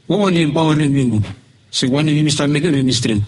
What will empower them? So one you start making a mistake.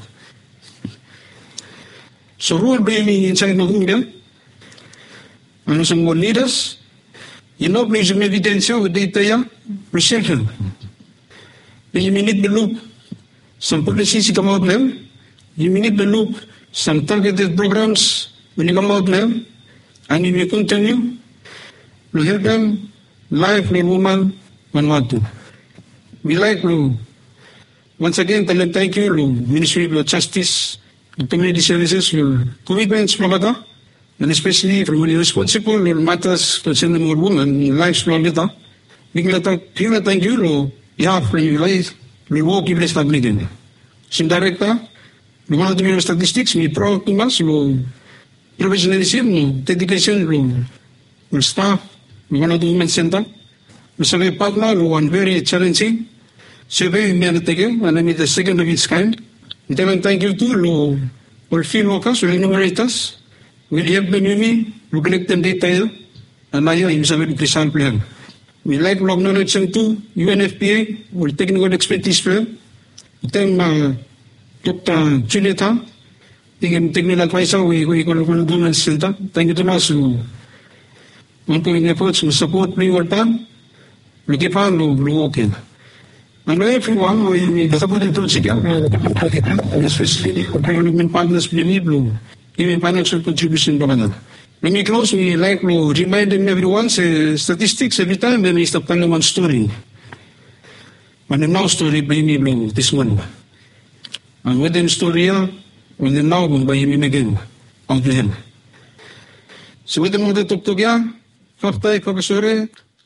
So role blaming inside the room, ano sa mga leaders, may some evidence with data yan, perception. You need to look some policies come out now. You need to look some targeted programs when you come out now, and you will continue to help them life the woman when want to. We like to once again thank you to Ministry of Justice and Community Services for commitments from ito, and especially for when you're responsible in matters concerning more women in lives from ito. We can thank you to behalf of your life, we walk in this family din. Sim director, we want to do statistics, we proud to us, professionalism, dedication, staff, we want to do women's center. We say partner, one very challenging. Survey we undertaken, and I mean the second of its kind. And then thank you to our field workers, our enumerators. We help them with me, we collect them detail, and I am saying the sample. We like long knowledge and to UNFPA, or technical expertise plan. Then Dr. Julieta, technical advisor, we call it Women's Center. Thank you to us who ongoing efforts to support me or time. We keep on working. And everyone we support it to especially development partners believe giving financial contribution to another. When we close, we like to remind everyone statistics every time when we stop telling one story. When the now story by me this one. And within story when the now by me again on to him. So with the mother talk to ya, Professor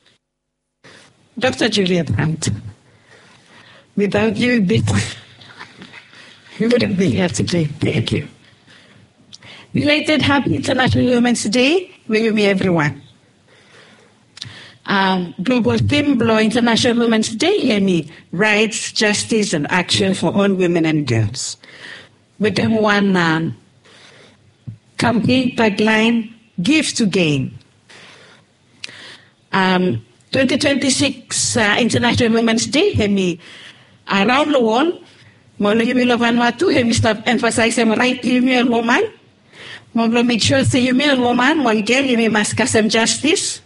Dr. Juliet Hunt. Without you, you wouldn't be here today. Thank you. Related Happy International Women's Day, with me everyone. Global theme below International Women's Day, rights, justice, and action for all women and girls. With them one campaign tagline, Give to Gain. 2026 International Women's Day, around the world, we start emphasizing right female woman. We make sure the female woman, one girl, you must get some justice.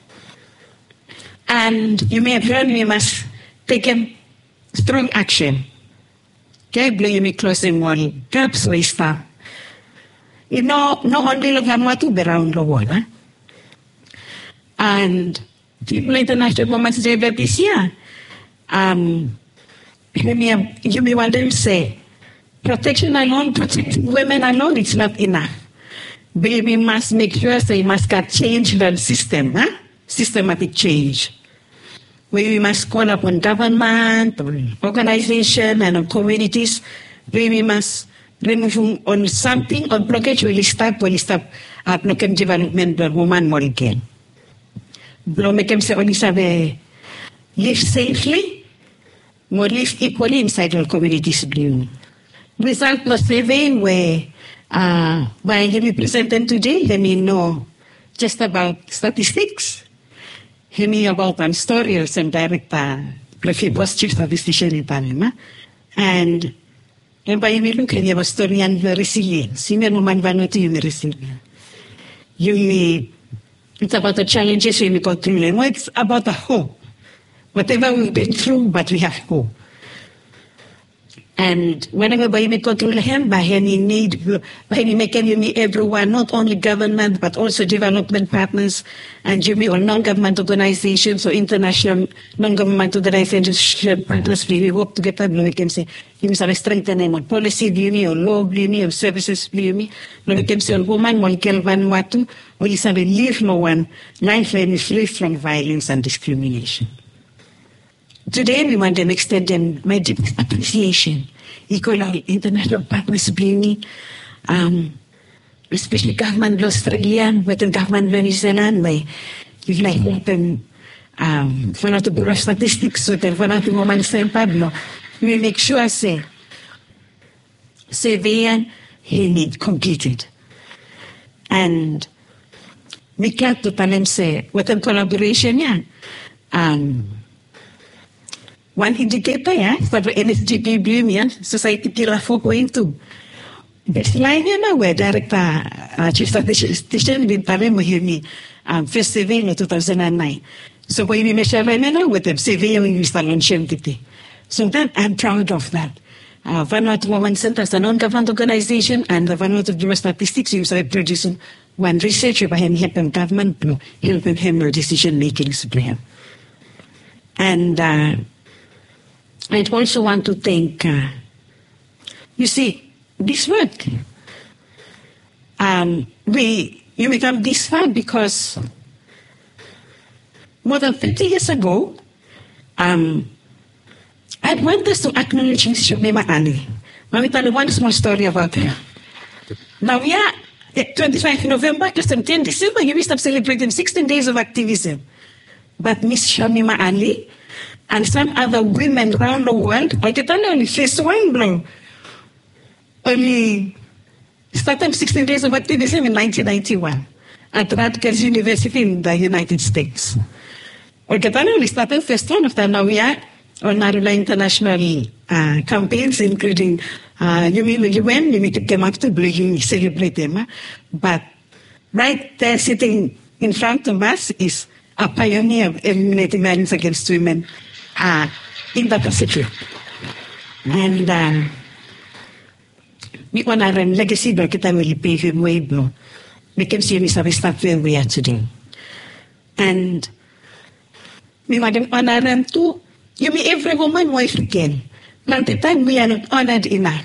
And you may have we must take strong action. Okay, you may closing one. Perhaps we start. Not only look at around the world. And people International Women's Day this year. You may want to say, protection alone, protecting women alone, it's not enough. We must make sure they must get change the system, systematic change. We must call upon government, organization, and on communities. We must remove on something, on blockage, will stop blockage development of woman more again. Make them say, only live safely, more live equally inside our communities. Result was survey where by he presented today, let me know just about statistics. He knew about stories and direct was chief statistician in Panama. And by me look at your story and resilience. Senior woman vanity in resilience. It's about the challenges we go through. And it's about the hope. Whatever we've been through, but we have hope. And whenever we go through him, by any need, by any making everyone, not only government, but also development partners, and you or non-government organizations or international non-government organizations, partners, we work together, we can say, you must have strengthening on policy, or law, or services, we can say, woman, one girl, one watu, or is a relief no one, life and free from violence and discrimination. Today, we want to extend them my deep appreciation. Equal international partners bringing, especially government Australian, but the government New Zealand, we like them, for not to Bureau of Statistics, so that for not to woman San Pablo, we make sure say he need completed. And we can't to tell them say, with a collaboration, one indicator, yeah, for the NSGP bloom, yeah, society killer for going to. It's like, you know, where Director Chief Statistician with Pare Mohimi, first survey in 2009. So when we measure with them, survey we start on Shemtiti. So that I'm proud of that. Vanuatu Women Center is a non-government organization, and the Vanuatu Bureau of Statistics is producing one research by him helping government to help him decision making plan. And I'd also want to thank, you see, this work. You become this far because more than 50 years ago, I want us to acknowledge Miss Shomima Ali. Let me tell you one small story about her. Now we are 25 November, 10 December, you will start celebrating 16 days of activism. But Miss Shomima Ali and some other women around the world, I can only face one blow. Only started 16 days of activism in 1991 at Rutgers University in the United States. I can only started first one of them. Now we are on our international campaigns, including UN, you need to come up to Blue celebrate them. But right there sitting in front of us is a pioneer of eliminating violence against women in the Pacific. And we want our legacy, but kita will pave him way, bro. We can see we start where we are today. And we want to honor them too. You mean every woman wife again. But the time we are not honored enough.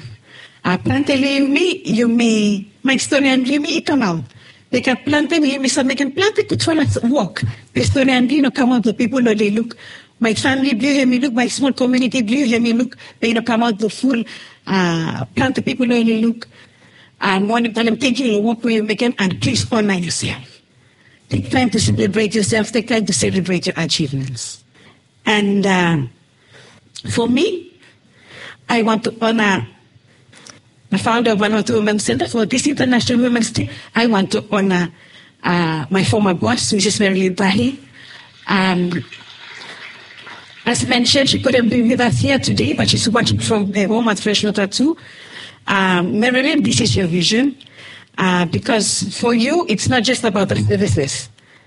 You may, my story and you may come out. They can plant them, you may some, they can plant it to follow us walk. The story and you know, come out, the people know they look. My family blue, hear me look, my small community blue, hear me look. They know come out the full, plant the people know they look. And one of them, thank you, walk where you make them, and please honor yourself. Take time to celebrate yourself, take time to celebrate your achievements. And for me, I want to honor the founder of Vanuatu Women's Center for this International Women's Day. I want to honor my former boss, Mrs. Marilyn Bahi. As mentioned, she couldn't be with us here today, but she's watching from her home at Freshwater too. Marilyn, this is your vision, because for you, it's not just about the services.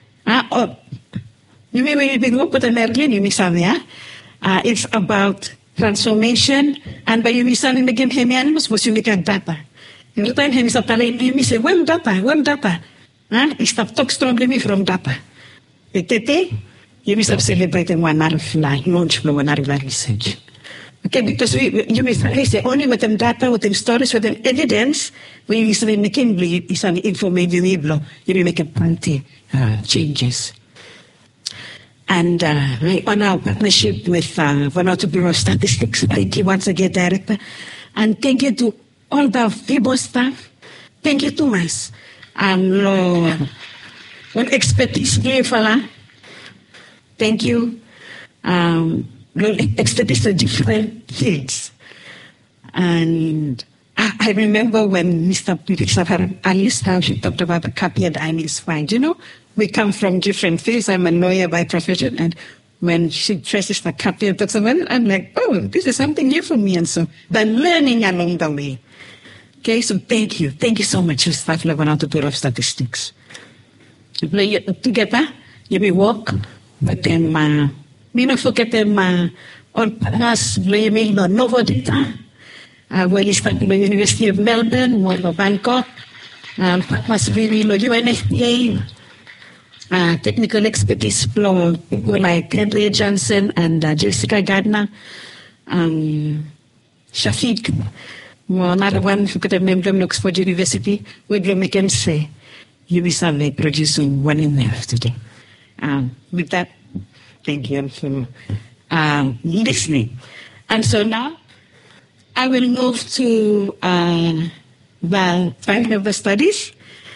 You may be with Marilyn, you may say, it's about transformation, and by you may say, again, hemianimals was you make data. Every time he say, when data? It's the talk strongly from data. You may celebrate one hour of launch from one hour of research. Okay, because you may say only with them data, with them stories, with them evidence, when you say making is an information you may make a plenty changes. And on our partnership with Vanuatu Bureau of Statistics, thank you once again, Director. And thank you to all the FIBO staff. Thank you to us. And expertise, thank you. Expertise in different fields. And I remember when Mr. Safar Alice, how she talked about the copy and I'm is fine. You know, we come from different fields. I'm a lawyer by profession, and when she traces the copy and talks about it, I'm like, oh, this is something new for me. And so the learning along the way. Okay, so thank you. Thank you so much, staff of Vanuatu Bureau of Statistics. Together, you may work, but then we don't forget them on us, blaming the Novo Data, where you start the University of Melbourne, one of Bangkok, must really the UNFPA, technical expertise from people like Henry Johnson and Jessica Gardner, Shafiq, another one who could have named them Oxford University, where we can say, you will survey producing one in there today. With that, thank you for listening. And so now, I will move to the time of the studies.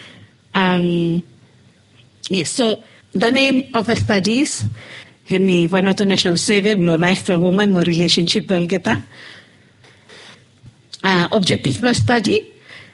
Yes, so the name of the studies, in the Vanuatu National Survey, no life for woman, no relationship, objective for study,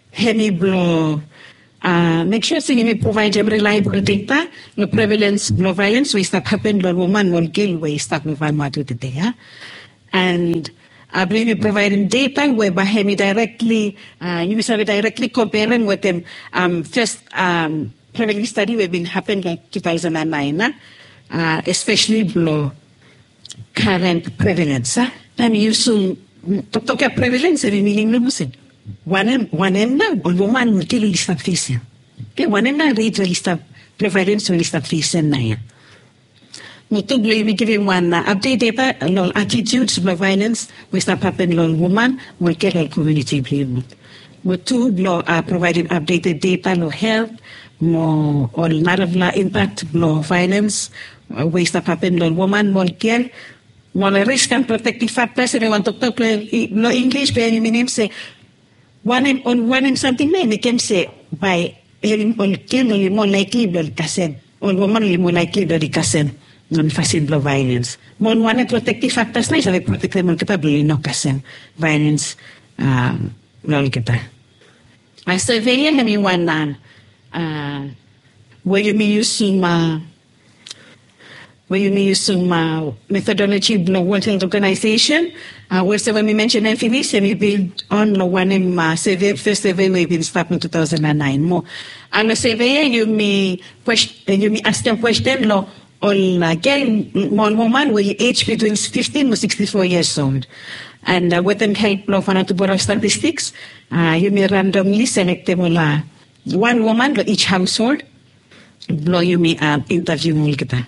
make sure that you provide reliable data, no prevalence, no violence, we start happen, no woman, no kill, we start with Vanuatu today. And I believe you providing data whereby we directly, you started directly comparing with them first prevalence study we've been happening like 2009, especially below current prevalence. And you soon talk about prevalence and meaning no musin. One na on woman will tell list of fees. Okay, one na read the list of prevalence or list of fees and nine. Mutu we give him one update data on attitudes of violence we start happening on woman will get a community blame. Mutu law are providing updated data on health, more on narrative impact, more violence, we start happening on woman, more girl. More risk and protective factors, if I want to talk no English, but I mean, say, one in something, they can say, by on kill, more likely to casen, or woman, more likely to casen, non facile violence. More one protective factors, nice, I protect them capably, no casen, violence, non kita. I survey, I mean, one, where you may use some, where you may use some methodology of the World Health Organization. Where when we mention amphibians, we build on the one in survey, first survey we've been started in 2009 more. And the survey, you may ask them question on again, one woman with age between 15 to 64 years old. And with them help of Anatobora statistics, you may randomly select them one woman for each household. You may interview mulkita.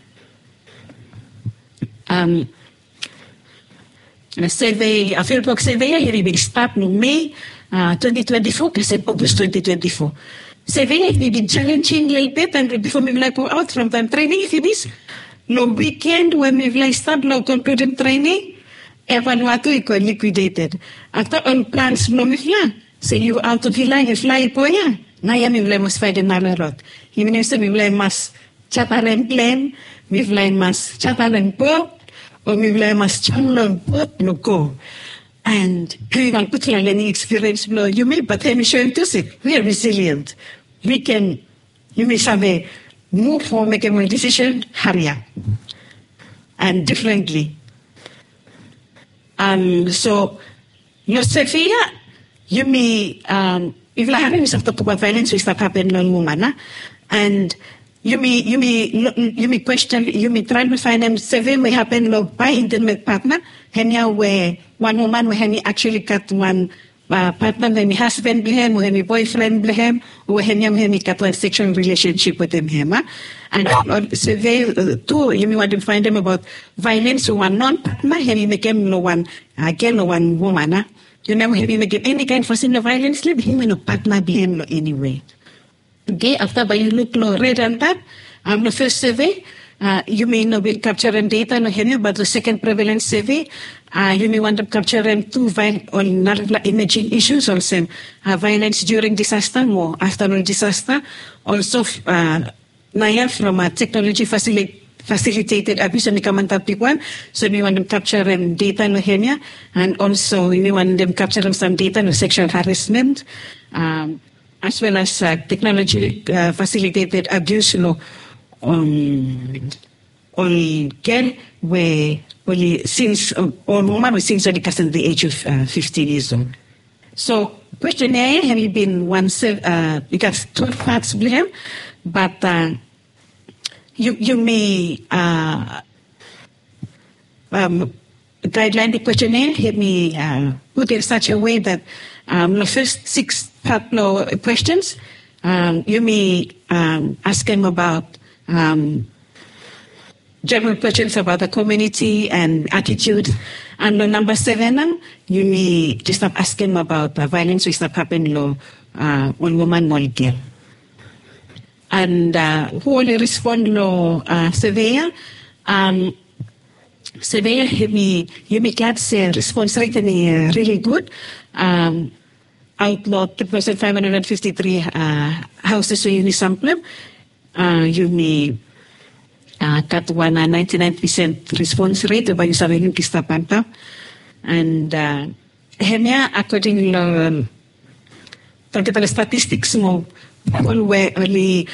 Survey, a Philbox survey, here will start in May 2024, kasi August 2024. Survey, we've been challenging a little bit, and before we will go out from the training, if it is, no weekend, when we will start no concluded training, evaluato iko liquidated. After on plans, no we fly. So you out of fly, you fly po ya. Naya mi will mas find another route. He means we will mas chataren plan, we will mas chataren po, or we will mas changlong po, no go. And we will put your learning experience below you may, but I'm sure it. We are resilient. We can, you may say, move for making a decision, hurry up. And differently. So, your Sophia, you may, if you have some talk about violence, we start happening on woman, and you may question, you may try to find them seven may happen by intimate partner, henya where one woman will actually cut one partner, then husband blame, or any boyfriend blame, or henya cut one sexual relationship with them, and survey two, you may want to find them about violence, one non-partner, he became no one, again, no one woman, you never have him make any kind of sin of violence, leave him in a partner behind anyway. Okay, after by you look no red and that, the first survey, you may not be capturing data no here, but the second prevalence survey, you may want to capture two on imaging issues also, violence during disaster or after disaster, also Naya from a technology facilitated abuse and the one. So we want them capture data in Kenya, and also we want them capture some data on sexual harassment, as well as technology facilitated abuse on girl where only since on woman who since only cast the age of 15 years old. So questionnaire have you been you got 12 parts blame, but you may guideline the questionnaire have me put in such a way that the first 6 part questions you may ask them about general questions about the community and attitude, and the number 7 you may just start asking about violence which start happening on woman or girl. And who will respond to surveyor? Surveyor, you may get response rate really good. Outlaw 2,553 houses so you sample. You may cut 99% response rate by using Kistapanta. And here, according to the statistics, more people were only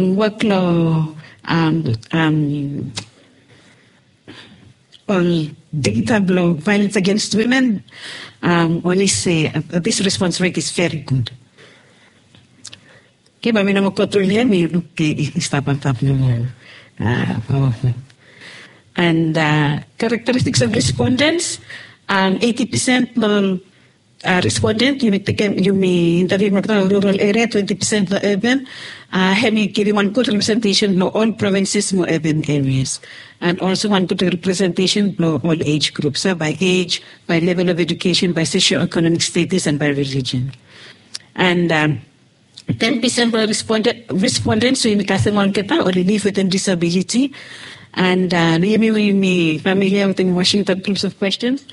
workload on data below violence against women, only say this response rate is very good. Okay, but we know we look and characteristics of respondents, 80% respondent, you may interview in rural area, 20% no urban. Having given one good representation no all provinces, no urban areas. And also one good representation no all age groups, by age, by level of education, by socio-economic status, and by religion. And 10% respondents who only live with a disability. And we familiar with the Washington groups of questions.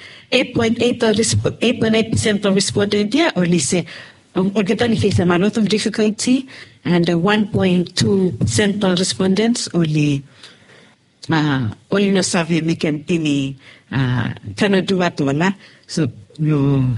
8.8% of respondents here only say Olgeta face a lot of difficulty, and 1.2% of respondents only no survey make any cannot do what wala. So you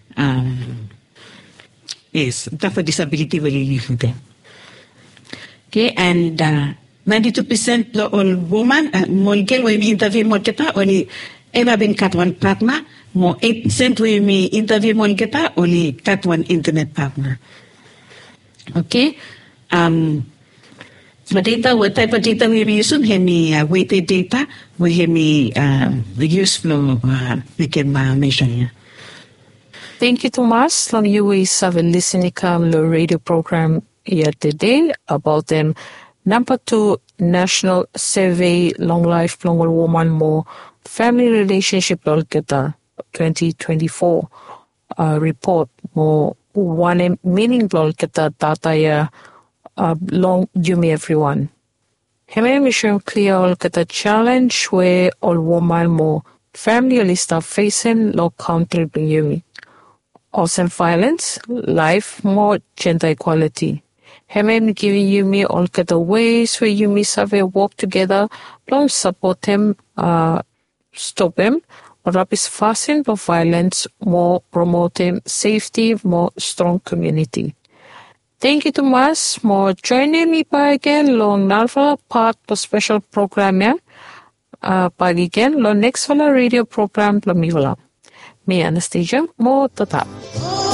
yes, that's a disability will live with them. Okay, and 92% all women, more girl when we interview more kita only ever been cut one partner. More 8% when we interview more kita only cut one internet partner. Okay, the data, what type of data we use? We weighted data. We use flow. We can measure here. Thank you, Thomas. Long you have listening to the radio program here today about them. Number 2, National Survey, Long Life, Long Woman, More Family Relationship, Lolketa 2024 report, more one meaning Lolketa data ya long Jumi everyone. Heme mission clear Lolketa challenge where all woman more family list are facing low country Yumi. Awesome violence, life, more gender equality. Heme giving you me all the ways where you may survey work together, long support them, stop them, or rapid fasting for violence, more promoting safety, more strong community. Thank you, Thomas, more joining me by again, long Nalva part of special program, yeah. By again, long next radio program, Lamivala. Me Anastasia, more tata.